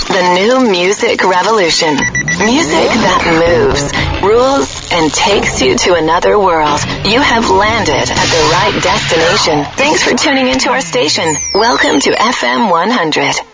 The new music revolution. Music that moves, rules, and takes you to another world. You have landed at the right destination. Thanks for tuning into our station. Welcome to FM 100.